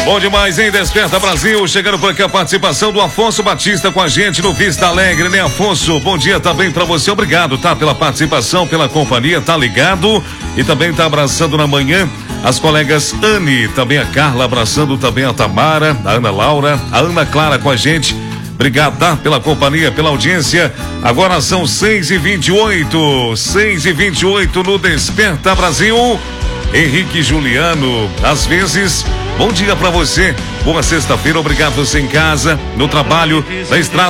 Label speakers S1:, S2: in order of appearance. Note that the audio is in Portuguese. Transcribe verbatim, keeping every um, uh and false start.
S1: Bom demais, hein? Desperta Brasil, chegando por aqui a participação do Afonso Batista com a gente no Vista Alegre, né, Afonso? Bom dia também pra você, obrigado, tá? Pela participação, pela companhia, tá ligado? E também tá abraçando na manhã as colegas Anne, também a Carla, abraçando também a Tamara, a Ana Laura, a Ana Clara com a gente. Obrigado, tá? Pela companhia, pela audiência. Agora são seis e vinte e oito, seis e vinte e oito no Desperta Brasil. Henrique Juliano, às vezes, bom dia pra você, boa sexta-feira, obrigado você em casa, no trabalho, na estrada.